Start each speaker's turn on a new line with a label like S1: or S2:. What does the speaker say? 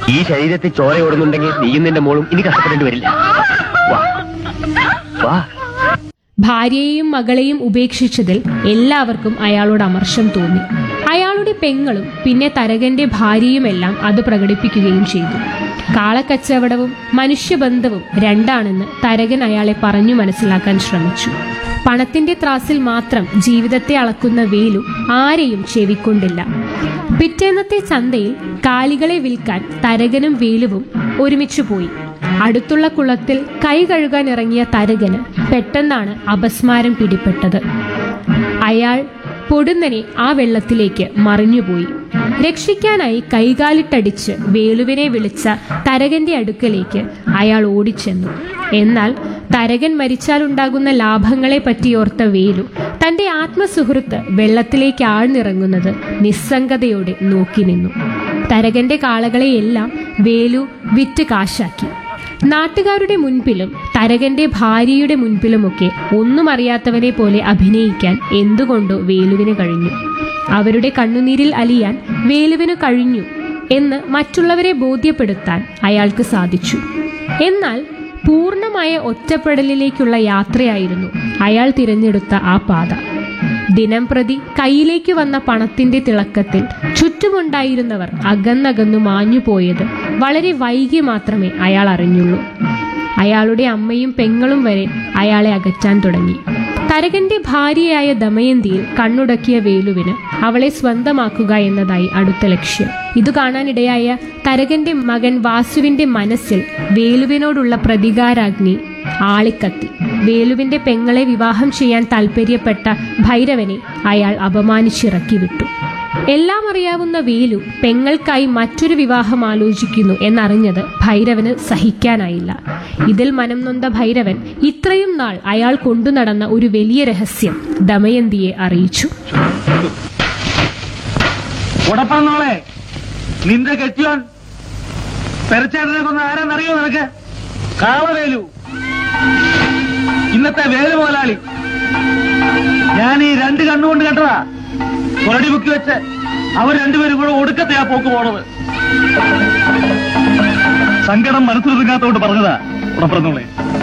S1: ഈ ശരീരത്തിൽ ചോര ഓടുന്നുണ്ടെങ്കിൽ നീയും നിന്റെ മോളും ഇനി കഷ്ടപ്പെടേണ്ടി വരില്ല. വാ വാ.
S2: ഭാര്യയെയും മകളെയും ഉപേക്ഷിച്ചതിൽ എല്ലാവർക്കും അയാളോട് അമർഷം തോന്നി. അയാളുടെ പെങ്ങളും പിന്നെ തരകന്റെ ഭാര്യയുമെല്ലാം അത് പ്രകടിപ്പിക്കുകയും ചെയ്തു. കാളക്കച്ചവടവും മനുഷ്യബന്ധവും രണ്ടാണെന്ന് തരകൻ അയാളെ പറഞ്ഞു മനസ്സിലാക്കാൻ ശ്രമിച്ചു. പണത്തിന്റെ ത്രാസിൽ മാത്രം ജീവിതത്തെ അളക്കുന്ന വേലു ആരെയും ചെവിക്കൊണ്ടില്ല. പിറ്റേന്നത്തെ ചന്തയിൽ കാലികളെ വിൽക്കാൻ തരകനും വേലുവും ഒരുമിച്ചു പോയി. അടുത്തുള്ള കുളത്തിൽ കൈ കഴുകാൻ ഇറങ്ങിയ തരകന് പെട്ടെന്നാണ് അപസ്മാരം പിടിപെട്ടത്. അയാൾ പൊടുന്നനെ ആ വെള്ളത്തിലേക്ക് മറിഞ്ഞുപോയി. രക്ഷിക്കാനായി കൈകാലിട്ടടിച്ച് വേലുവിനെ വിളിച്ച തരകന്റെ അടുക്കലേക്ക് അയാൾ ഓടിച്ചെന്നു. എന്നാൽ തരകൻ മരിച്ചാലുണ്ടാകുന്ന ലാഭങ്ങളെ പറ്റിയോർത്ത വേലു തന്റെ ആത്മസുഹൃത്ത് വെള്ളത്തിലേക്ക് ആഴ്ന്നിറങ്ങുന്നത് നിസ്സംഗതയോടെ നോക്കി നിന്നു. തരകന്റെ കാളകളെയെല്ലാം വേലു വിറ്റ് കാശാക്കി. നാട്ടുകാരുടെ മുൻപിലും തരകന്റെ ഭാര്യയുടെ മുൻപിലുമൊക്കെ ഒന്നും അറിയാത്തവനെ പോലെ അഭിനയിക്കാൻ എന്തുകൊണ്ടോ വേലുവിന് കഴിഞ്ഞു. അവരുടെ കണ്ണുനീരിൽ അലിയാൻ വേലുവിന് കഴിഞ്ഞു എന്ന് മറ്റുള്ളവരെ ബോധ്യപ്പെടുത്താൻ അയാൾക്ക് സാധിച്ചു. എന്നാൽ പൂർണ്ണമായ ഒറ്റപ്പെടലിലേക്കുള്ള യാത്രയായിരുന്നു അയാൾ തിരഞ്ഞെടുത്ത ആ പാത. ദിനം പ്രതി കയ്യിലേക്ക് വന്ന പണത്തിന്റെ തിളക്കത്തിൽ ചുറ്റുമുണ്ടായിരുന്നവർ അകന്നകന്നു മാഞ്ഞുപോയത് വളരെ വൈകി മാത്രമേ അയാൾ അറിഞ്ഞുള്ളൂ. അയാളുടെ അമ്മയും പെങ്ങളും വരെ അയാളെ അകറ്റാൻ തുടങ്ങി. തരകന്റെ ഭാര്യയായ ദമയന്തിയിൽ കണ്ണുടക്കിയ വേലുവിന് അവളെ സ്വന്തമാക്കുക എന്നതായി അടുത്ത ലക്ഷ്യം. ഇത് കാണാനിടയായ തരകന്റെ മകൻ വാസുവിന്റെ മനസ്സിൽ വേലുവിനോടുള്ള പ്രതികാരാഗ്നി ആളിക്കത്തി. വേലുവിന്റെ പെങ്ങളെ വിവാഹം ചെയ്യാൻ താൽപ്പര്യപ്പെട്ട ഭൈരവനെ അയാൾ അപമാനിച്ചിറക്കി വിട്ടു. എല്ലാം അറിയാവുന്ന വേലു പെങ്ങൾക്കായി മറ്റൊരു വിവാഹം ആലോചിക്കുന്നു എന്നറിഞ്ഞത് ഭൈരവന് സഹിക്കാനായില്ല. ഇതിൽ മനം നൊന്ത ഭൈരവൻ ഇത്രയും നാൾ അയാൾ കൊണ്ടുനടന്ന ഒരു വലിയ രഹസ്യം ദമയന്തിയെ അറിയിച്ചു.
S3: നിന്റെ കെട്ടിയോൻ പെരച്ചേട്ടനെ കൊന്ന ആരെന്നറിയോ നിനക്ക്? കാളവേലു, ഇന്നത്തെ വേലു മുതലാളി. ഞാൻ ഈ രണ്ട് കണ്ണുകൊണ്ട് കണ്ടതാ. കൊരടി മുക്കി വെച്ച് അവർ രണ്ടുപേരും കൂടെ ഒടുക്കത്തെയാ പോക്ക് പോണത്. സങ്കടം മനസ്സിലൊതുങ്ങാത്തോണ്ട് പറഞ്ഞതാ ഉടപ്പറന്നോളെ.